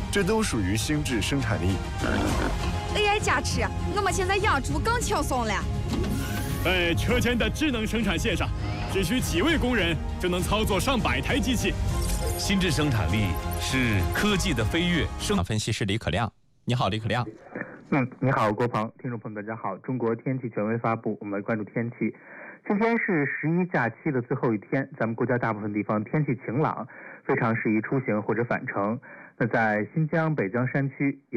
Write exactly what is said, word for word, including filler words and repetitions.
这都属于心智生产力。 A I 加持，我们现在养猪更轻松了。 在车间的智能生产线上，只需几位工人就能操作上百台机器。 心智生产力是科技的飞跃。 生分析师李可亮，你好，李可亮。 嗯，你好，郭鹏，听众朋友大家好。中国天气权威发布，我们来关注天气。今天是十一假期的最后一天，咱们国家大部分地方天气晴朗，非常适宜出行或者返程。那在新疆、北疆山区。